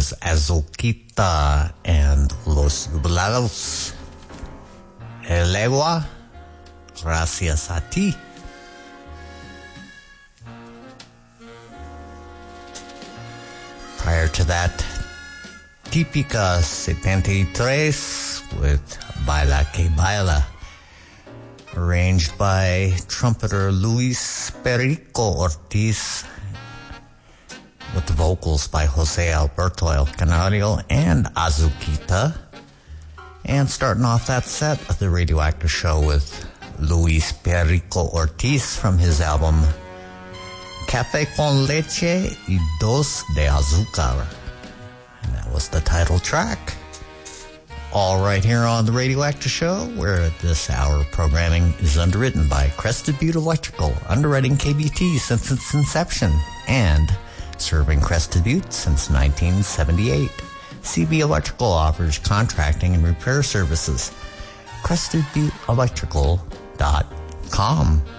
was Azuquita and Los Nublados. El agua, gracias a ti. Prior to that, Típica 73 with Baila que Baila, arranged by trumpeter Luis Perico Ortiz, with the vocals by Jose Alberto El Canario and Azuquita. And starting off that set of the Radioactive Show with Luis Perico Ortiz from his album Café con Leche y Dos de Azúcar. And that was the title track. All right here on the Radioactive Show, where this hour of programming is underwritten by Crested Butte Electrical, underwriting KBT since its inception, and serving Crested Butte since 1978. CB Electrical offers contracting and repair services. CrestedButteElectrical.com.